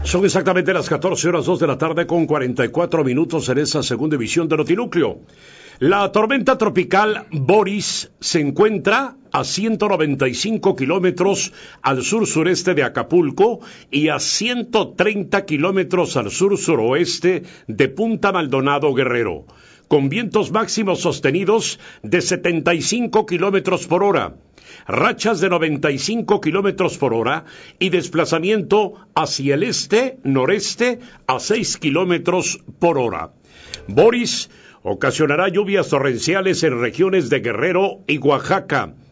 Son exactamente las 14 horas 2 de la tarde con 44 minutos en esa segunda emisión de Notinúcleo. La tormenta tropical Boris se encuentra a 195 kilómetros al sur-sureste de Acapulco y a 130 kilómetros al sur-suroeste de Punta Maldonado, Guerrero, con vientos máximos sostenidos de 75 kilómetros por hora, rachas de 95 kilómetros por hora y desplazamiento hacia el este-noreste a 6 kilómetros por hora. Boris ocasionará lluvias torrenciales en regiones de Guerrero y Oaxaca,